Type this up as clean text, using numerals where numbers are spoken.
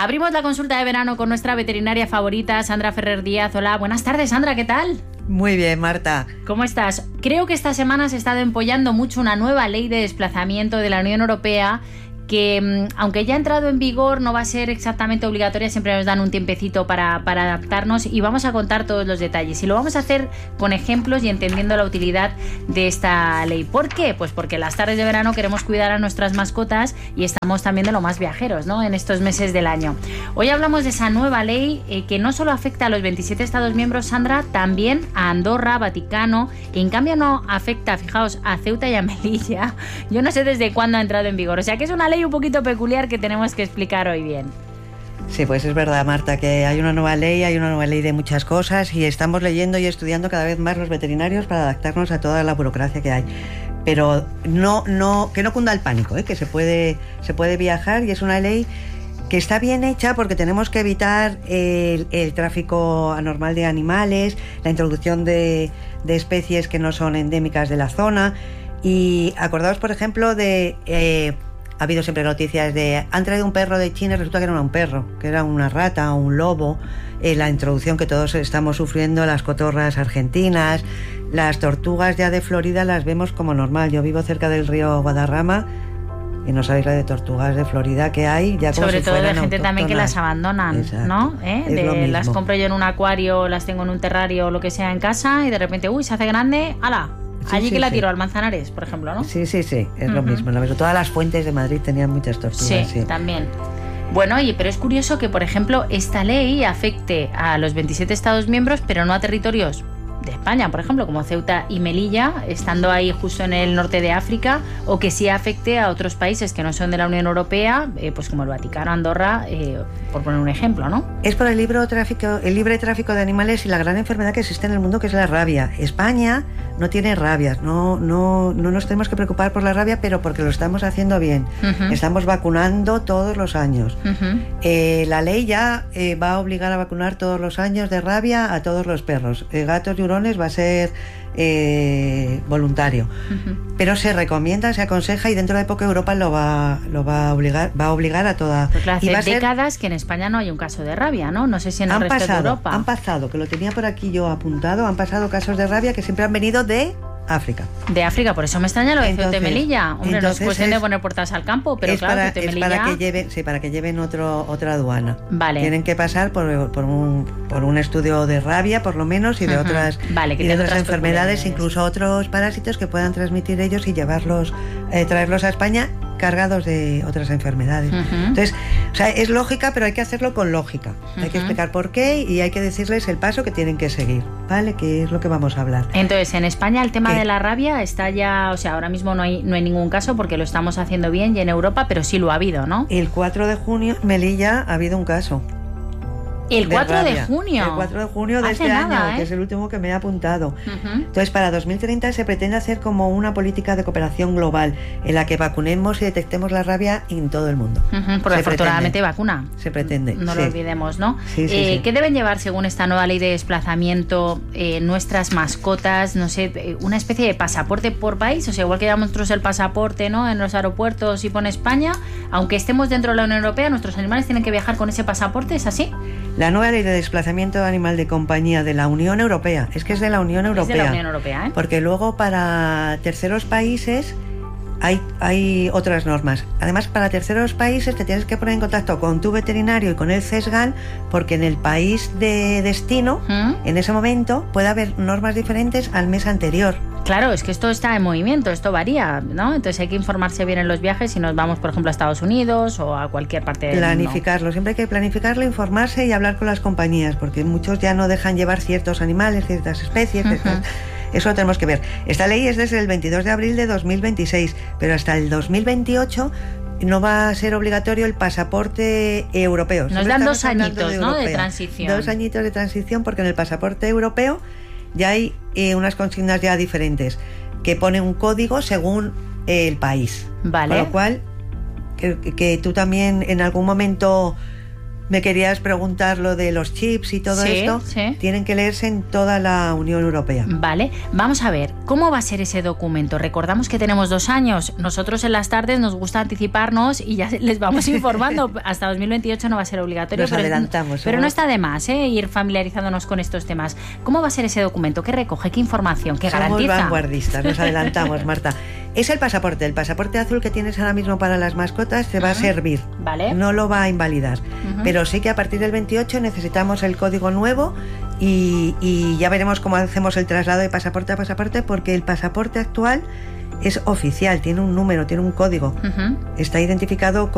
Abrimos la consulta de verano con nuestra veterinaria favorita, Sandra Ferrer Díaz. Hola, buenas tardes, Sandra, ¿qué tal? Muy bien, Marta. ¿Cómo estás? Creo que esta semana se ha estado empollando mucho una nueva ley de desplazamiento de la Unión Europea que, aunque ya ha entrado en vigor, no va a ser exactamente obligatoria. Siempre nos dan un tiempecito para adaptarnos y vamos a contar todos los detalles. Y lo vamos a hacer con ejemplos y entendiendo la utilidad de esta ley. ¿Por qué? Pues porque las tardes de verano queremos cuidar a nuestras mascotas y estamos también de lo más viajeros, ¿no?, en estos meses del año. Hoy hablamos de esa nueva ley que no solo afecta a los 27 Estados miembros, Sandra, también a Andorra, Vaticano, y en cambio no afecta, fijaos, a Ceuta y a Melilla. Yo no sé desde cuándo ha entrado en vigor. O sea que es una ley un poquito peculiar que tenemos que explicar hoy bien. Sí, pues es verdad, Marta, que hay una nueva ley de muchas cosas y estamos leyendo y estudiando cada vez más los veterinarios para adaptarnos a toda la burocracia que hay. Pero que no cunda el pánico, que se puede viajar y es una ley que está bien hecha porque tenemos que evitar el tráfico anormal de animales, la introducción de especies que no son endémicas de la zona. Y acordaos, por ejemplo, ha habido siempre noticias de han traído un perro de China y resulta que no era un perro, que era una rata o un lobo. La introducción que todos estamos sufriendo, las cotorras argentinas, las tortugas ya de Florida las vemos como normal. Yo vivo cerca del río Guadarrama y no sabéis la de tortugas de Florida que hay, ya como sobre si todo de gente autóctonas. También que las abandonan. Exacto. ¿No? Las compro yo en un acuario, las tengo en un terrario o lo que sea en casa y de repente, se hace grande, ¡hala! Sí, allí sí, que la tiro al Manzanares, por ejemplo, ¿no? Sí, es lo mismo. Todas las fuentes de Madrid tenían muchas tortugas. Sí, también. Bueno, pero es curioso que, por ejemplo, esta ley afecte a los 27 Estados miembros, pero no a territorios de España, por ejemplo, como Ceuta y Melilla, estando ahí justo en el norte de África, o que sí afecte a otros países que no son de la Unión Europea, pues como el Vaticano, Andorra, por poner un ejemplo, ¿no? Es por el libre tráfico de animales y la gran enfermedad que existe en el mundo, que es la rabia. España no tiene rabias, no nos tenemos que preocupar por la rabia, pero porque lo estamos haciendo bien. Uh-huh. Estamos vacunando todos los años. Uh-huh. La ley ya va a obligar a vacunar todos los años de rabia a todos los perros. Gatos y hurones va a ser voluntario. Uh-huh. Pero se recomienda, se aconseja y dentro de poco Europa lo va a obligar a toda. Pues hace décadas que en España no hay un caso de rabia, ¿no? No sé si en el resto de Europa. Han pasado, que lo tenía por aquí yo apuntado, han pasado casos de rabia que siempre han venido de África. De África, por eso me extraña lo de Ceuta y Melilla. Hombre, no es cuestión de poner puertas al campo, pero claro, Ceuta y Melilla... para que lleven otra aduana. Vale. Tienen que pasar por un estudio de rabia, por lo menos, y de otras, enfermedades, incluso otros parásitos que puedan transmitir ellos y traerlos a España cargados de otras enfermedades. Uh-huh. Entonces, es lógica, pero hay que hacerlo con lógica. Uh-huh. Hay que explicar por qué y hay que decirles el paso que tienen que seguir, ¿vale? Que es lo que vamos a hablar. Entonces, en España el tema de la rabia está ya, ahora mismo no hay ningún caso porque lo estamos haciendo bien y en Europa, pero sí lo ha habido, ¿no? El 4 de junio, Melilla, ha habido un caso. El 4 de junio. El 4 de junio de este año, que es el último que me he apuntado. Uh-huh. Entonces, para 2030 se pretende hacer como una política de cooperación global en la que vacunemos y detectemos la rabia en todo el mundo. Uh-huh, porque afortunadamente vacuna. Se pretende. No lo olvidemos, ¿no? Sí. ¿Qué deben llevar, según esta nueva ley de desplazamiento, nuestras mascotas? No sé, una especie de pasaporte por país. O sea, igual que llevamos nosotros el pasaporte, ¿no?, en los aeropuertos y pone España, aunque estemos dentro de la Unión Europea, nuestros animales tienen que viajar con ese pasaporte, ¿es así? La nueva ley de desplazamiento de animal de compañía de la Unión Europea, es que es de la Unión Europea. Es de la Unión Europea, ¿eh? Porque luego para terceros países hay otras normas. Además, para terceros países te tienes que poner en contacto con tu veterinario y con el CESGAN, porque en el país de destino, en ese momento, puede haber normas diferentes al mes anterior. Claro, es que esto está en movimiento, esto varía, ¿no? Entonces hay que informarse bien en los viajes si nos vamos, por ejemplo, a Estados Unidos o a cualquier parte del mundo. Planificarlo, siempre hay que planificarlo, informarse y hablar con las compañías, porque muchos ya no dejan llevar ciertos animales, ciertas especies, eso lo tenemos que ver. Esta ley es desde el 22 de abril de 2026, pero hasta el 2028 no va a ser obligatorio el pasaporte europeo. Nos dan 2 añitos, ¿no?, de transición. 2 añitos de transición, porque en el pasaporte europeo ya hay unas consignas ya diferentes que ponen un código según el país. Vale. Con lo cual, que tú también en algún momento Me querías preguntar lo de los chips y todo esto. Sí. Tienen que leerse en toda la Unión Europea. Vale, vamos a ver, ¿cómo va a ser ese documento? Recordamos que tenemos 2 años. Nosotros en las tardes nos gusta anticiparnos y ya les vamos informando. Hasta 2028 no va a ser obligatorio. Nos adelantamos. Pero no está de más ir familiarizándonos con estos temas. ¿Cómo va a ser ese documento? ¿Qué recoge? ¿Qué información? ¿Qué garantiza? Somos vanguardistas, nos adelantamos, Marta. Es el pasaporte azul que tienes ahora mismo para las mascotas te va a servir. Vale. No lo va a invalidar. Pero sí que a partir del 28 necesitamos el código nuevo y ya veremos cómo hacemos el traslado de pasaporte a pasaporte, porque el pasaporte actual es oficial, tiene un número, tiene un código. Está identificado